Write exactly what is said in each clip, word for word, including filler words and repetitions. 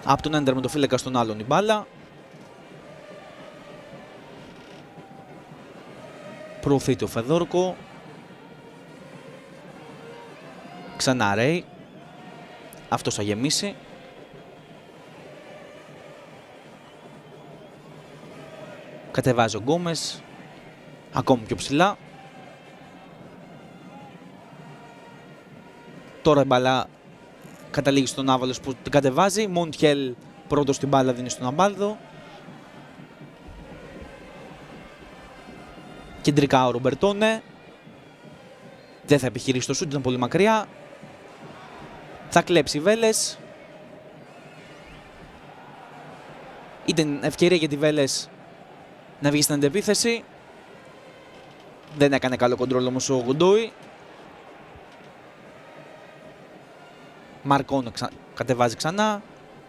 Από τον ένα τερματοφύλακα στον άλλον η μπάλα. Προωθείται ο Φεδόρκο. Ξανά Ρέι. Αυτός θα γεμίσει. Κατεβάζει ο Γκόμες. Ακόμη πιο ψηλά. Τώρα η μπάλα καταλήγει στον Άβαλος που την κατεβάζει. Μοντιέλ πρώτος την μπάλα δίνει στον Αμπάλδο. Κεντρικά ο Ρομπερτόνε. Δεν θα επιχειρήσει το σούτ, ήταν πολύ μακριά. Θα κλέψει Βέλες. Ήταν ευκαιρία για τη Βέλες να βγει στην αντεπίθεση. Δεν έκανε καλό κοντρόλ όμως ο Γουντόι. Μαρκόνο ξα... κατεβάζει ξανά.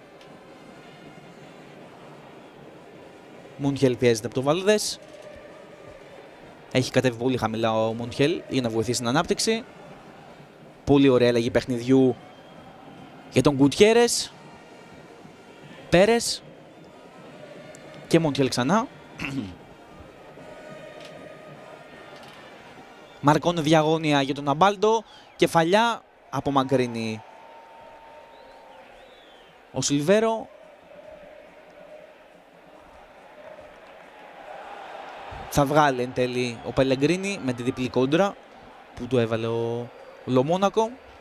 Μούντχελ πιέζεται από το Βαλδές. Έχει κατέβει πολύ χαμηλά ο Μούντχελ για να βοηθήσει την ανάπτυξη. Πολύ ωραία αλλαγή παιχνιδιού για τον Γκουτιέρες. Πέρες. Και Μούντχελ ξανά. Μαρκόνο διαγώνια για τον Αμπάλντο. Κεφαλιά απομακρύνει ο Σιλβέρο. Θα βγάλει εν τέλει ο Πελεγκρίνη με τη διπλή κόντρα που του έβαλε ο Λομόνακο.